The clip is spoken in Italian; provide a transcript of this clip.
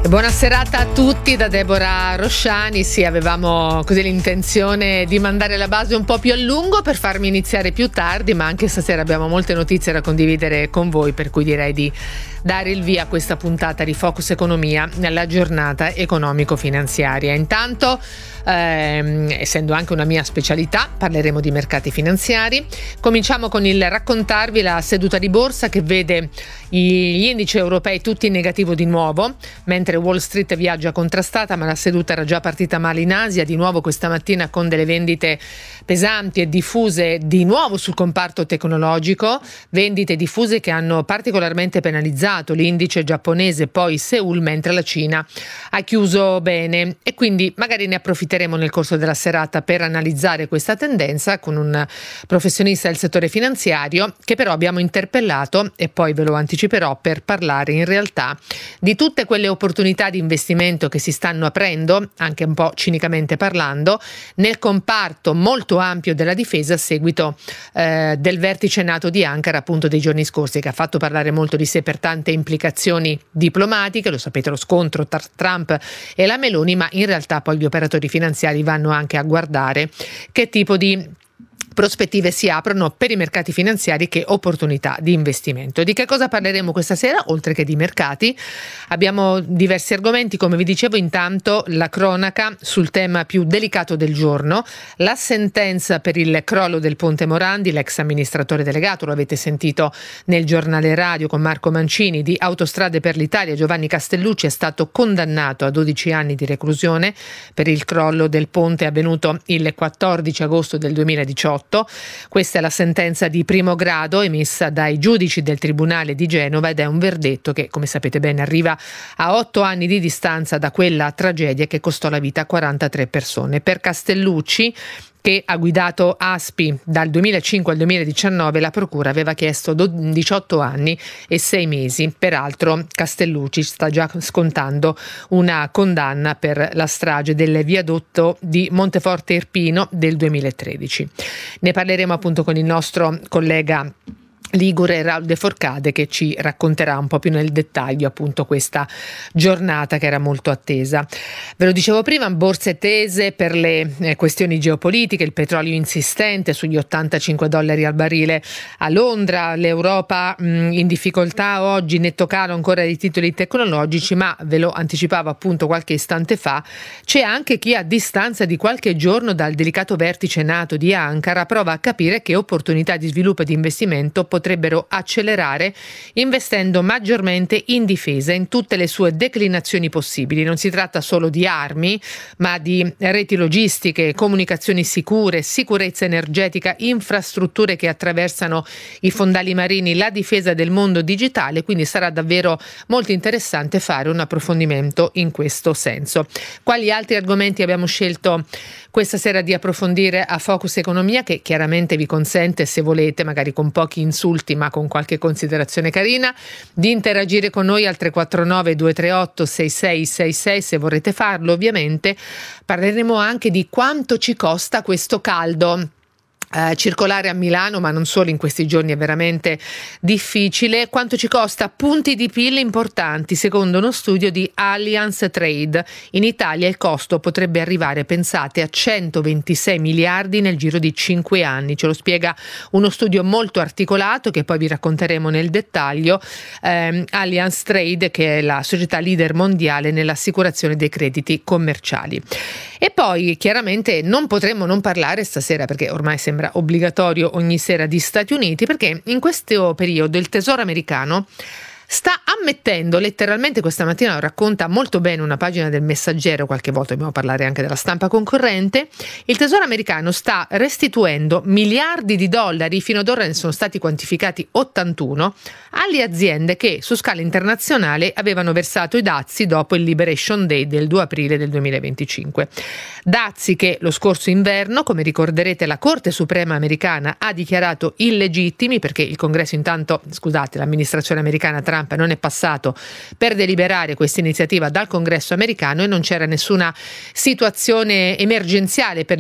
Buona serata a tutti da Deborah Rosciani. Sì, avevamo così l'intenzione di mandare la base un po' più a lungo per farmi iniziare più tardi, ma anche stasera abbiamo molte notizie da condividere con voi, per cui direi di dare il via a questa puntata di Focus Economia nella giornata economico-finanziaria. Intanto, essendo anche una mia specialità, parleremo di mercati finanziari. Cominciamo con il raccontarvi la seduta di borsa che vede gli indici europei tutti in negativo di nuovo, mentre Wall Street viaggia contrastata, ma la seduta era già partita male in Asia, di nuovo questa mattina con delle vendite pesanti e diffuse di nuovo sul comparto tecnologico, vendite diffuse che hanno particolarmente penalizzato l'indice giapponese, poi Seoul, mentre la Cina ha chiuso bene, e quindi magari ne approfitteremo nel corso della serata per analizzare questa tendenza con un professionista del settore finanziario che però abbiamo interpellato, e poi ve lo anticiperò, per parlare in realtà di tutte quelle opportunità di investimento che si stanno aprendo, anche un po' cinicamente parlando, nel comparto molto ampio della difesa a seguito del vertice NATO di Ankara, appunto, dei giorni scorsi, che ha fatto parlare molto di sé per tante implicazioni diplomatiche. Lo sapete, lo scontro tra Trump e la Meloni, ma in realtà poi gli operatori finanziari vanno anche a guardare che tipo di prospettive si aprono per i mercati finanziari, che opportunità di investimento. Di che cosa parleremo questa sera, oltre che di mercati? Abbiamo diversi argomenti, come vi dicevo. Intanto la cronaca sul tema più delicato del giorno, la sentenza per il crollo del Ponte Morandi. L'ex amministratore delegato, lo avete sentito nel giornale radio con Marco Mancini, di Autostrade per l'Italia, Giovanni Castellucci, è stato condannato a 12 anni di reclusione per il crollo del ponte avvenuto il 14 agosto del 2018. Questa è la sentenza di primo grado emessa dai giudici del Tribunale di Genova, ed è un verdetto che, come sapete bene, arriva a 8 anni di distanza da quella tragedia che costò la vita a 43 persone. Per Castellucci, che ha guidato ASPI dal 2005 al 2019, la procura aveva chiesto 18 anni e 6 mesi. Peraltro Castellucci sta già scontando una condanna per la strage del viadotto di Monteforte Irpino del 2013. Ne parleremo appunto con il nostro collega ligure Raul De Forcade, che ci racconterà un po' più nel dettaglio appunto questa giornata che era molto attesa. Ve lo dicevo prima, borse tese per le questioni geopolitiche, il petrolio insistente sugli $85 al barile a Londra, l'Europa in difficoltà oggi, netto calo ancora dei titoli tecnologici, ma ve lo anticipavo appunto qualche istante fa, c'è anche chi a distanza di qualche giorno dal delicato vertice NATO di Ankara prova a capire che opportunità di sviluppo e di investimento potrebbero accelerare investendo maggiormente in difesa in tutte le sue declinazioni possibili. Non si tratta solo di armi, ma di reti logistiche, comunicazioni sicure, sicurezza energetica, infrastrutture che attraversano i fondali marini, la difesa del mondo digitale, quindi sarà davvero molto interessante fare un approfondimento in questo senso. Quali altri argomenti abbiamo scelto questa sera di approfondire a Focus Economia, che chiaramente vi consente, se volete, magari con pochi insulti ma con qualche considerazione carina, di interagire con noi al 349 238 6666 se vorrete farlo. Ovviamente parleremo anche di quanto ci costa questo caldo. Circolare a Milano, ma non solo, in questi giorni è veramente difficile. Quanto ci costa? Punti di PIL importanti. Secondo uno studio di Allianz Trade, in Italia il costo potrebbe arrivare, pensate, a 126 miliardi nel giro di 5 anni. Ce lo spiega uno studio molto articolato che poi vi racconteremo nel dettaglio. Allianz Trade, che è la società leader mondiale nell'assicurazione dei crediti commerciali. E poi chiaramente non potremmo non parlare stasera, perché ormai sembra obbligatorio ogni sera, di Stati Uniti, perché in questo periodo il Tesoro americano sta ammettendo letteralmente, questa mattina lo racconta molto bene una pagina del Messaggero, qualche volta dobbiamo parlare anche della stampa concorrente, il Tesoro americano sta restituendo miliardi di dollari, fino ad ora ne sono stati quantificati 81, alle aziende che su scala internazionale avevano versato i dazi dopo il Liberation Day del 2 aprile del 2025. Dazi che lo scorso inverno, come ricorderete, la Corte Suprema americana ha dichiarato illegittimi, perché il Congresso l'amministrazione americana Trump non è passato per deliberare questa iniziativa dal Congresso americano, e non c'era nessuna situazione emergenziale per